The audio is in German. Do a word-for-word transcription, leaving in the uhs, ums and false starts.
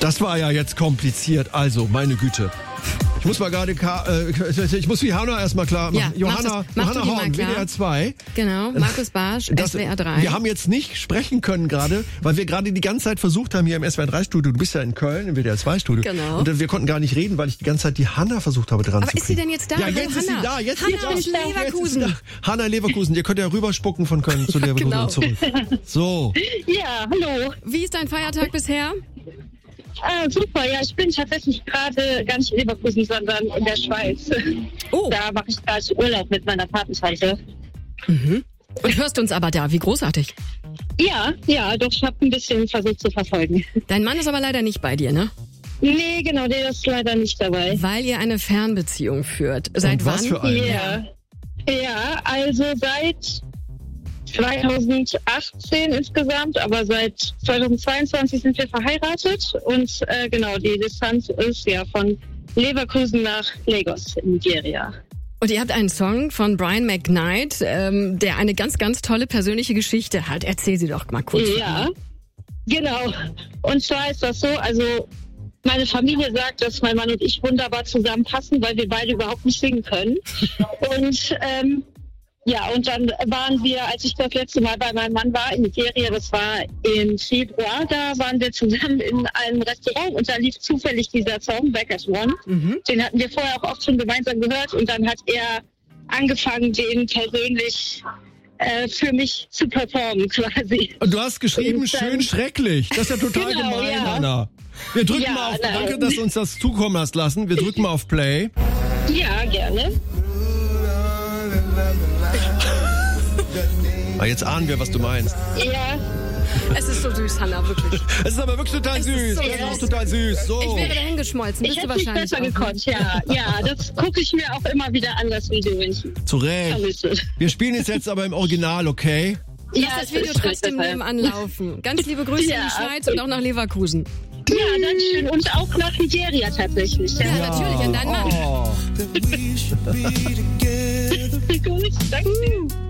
Das war ja jetzt kompliziert. Also, meine Güte. Ich muss mal gerade, äh, ich muss wie Hanna erstmal klar machen. Ja, Johanna, mach Johanna Horn, W D R zwei. Genau, Markus Barsch, Das, S W R drei. Wir haben jetzt nicht sprechen können gerade, weil wir gerade die ganze Zeit versucht haben hier im S W R drei Studio. Du bist ja in Köln im W D R zwei Studio. Genau. Und äh, wir konnten gar nicht reden, weil ich die ganze Zeit die Hanna versucht habe dran Aber zu kriegen. ist sie denn jetzt da? Ja, Hallo, jetzt ist sie Hanna. da. Jetzt Hanna ist sie aus da. Leverkusen. Jetzt ist sie da. Hanna Leverkusen. Ihr könnt ja rüberspucken von Köln zu Leverkusen Genau. und zurück. So. Ja, hallo. Wie ist dein Feiertag bisher? Ah, super, ja, ich bin tatsächlich gerade gar nicht in Leverkusen, sondern in der Schweiz. Oh. Da mache ich gerade Urlaub mit meiner Patentante. Mhm. Und hörst uns aber da, wie großartig. Ja, ja, doch, ich habe ein bisschen versucht zu verfolgen. Dein Mann ist aber leider nicht bei dir, ne? Nee, genau, der ist leider nicht dabei. Weil ihr eine Fernbeziehung führt. Seit Und was wann? für eine? Ja, ja, also seit zweitausendachtzehn insgesamt, aber seit zweitausendzweiundzwanzig sind wir verheiratet und äh, genau, die Distanz ist ja von Leverkusen nach Lagos in Nigeria. Und ihr habt einen Song von Brian McKnight, ähm, der eine ganz, ganz tolle persönliche Geschichte hat. Erzähl sie doch mal kurz. Ja, genau. Und zwar ist das so, also meine Familie sagt, dass mein Mann und ich wunderbar zusammenpassen, weil wir beide überhaupt nicht singen können. Und ähm, ja, und dann waren wir, als ich das letzte Mal bei meinem Mann war in Nigeria, das war im Februar, da waren wir zusammen in einem Restaurant und da lief zufällig dieser Song, Back at One. Mhm. Den hatten wir vorher auch oft schon gemeinsam gehört und dann hat er angefangen, den persönlich äh, für mich zu performen quasi. Und du hast geschrieben, Und dann- schön schrecklich. Das ist ja total Genau, gemein, ja. Hanna. Wir drücken Ja, mal auf, nein. danke, dass du uns das zukommen hast lassen. Wir drücken mal auf Play. Ja, gerne. Ah, jetzt ahnen wir, was du meinst. Ja. Es ist so süß, Hanna, wirklich. Es ist aber wirklich total Es ist süß. so Das ist auch süß. total süß. So. Ich wäre dahin geschmolzen. Ich Bist du hätte nicht wahrscheinlich besser auch, ne? gekonnt, ja. Ja, das gucke ich mir auch immer wieder an, das Video, wenn ich Zu Recht. vermisse. Wir spielen es jetzt aber im Original, okay? Lass Ja, das Video ist trotzdem deshalb. nebenan laufen. Ganz liebe Grüße Ja. in die Schweiz und auch nach Leverkusen. Ja, danke schön. Und auch nach Nigeria tatsächlich. Ja, natürlich, an deinen Mann. Oh. Gut, danke.